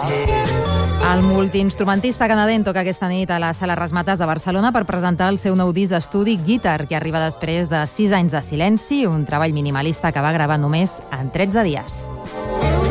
El multiinstrumentista canadenc toca aquesta nit a la Sala Razzmatazz de Barcelona per presentar el seu nou disc d'estudi Guitar, que arriba després de 6 anys de silenci, un treball minimalista que va gravar només en 13 dies.